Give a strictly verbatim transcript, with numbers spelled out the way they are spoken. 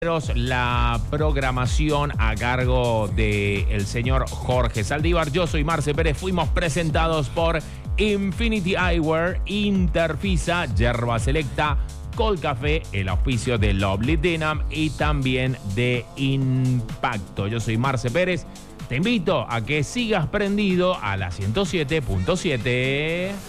La programación a cargo del señor Jorge Saldívar. Yo soy Marce Pérez. Fuimos presentados por Infinity Eyewear, Interfisa, Yerba Selecta, Cold Café, el auspicio de Lovely Denim y también de Impacto. Yo soy Marce Pérez. Te invito a que sigas prendido a la ciento siete punto siete.